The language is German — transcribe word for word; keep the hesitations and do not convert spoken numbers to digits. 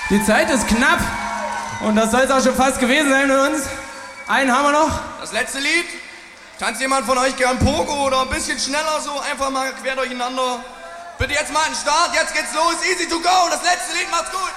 Die Zeit ist knapp. Und das soll es auch schon fast gewesen sein mit uns. Einen haben wir noch. Das letzte Lied. Tanzt jemand von euch gern Pogo oder ein bisschen schneller so? Einfach mal quer durcheinander. Bitte jetzt mal einen Start. Jetzt geht's los. Easy to go. Das letzte Lied. Macht's gut.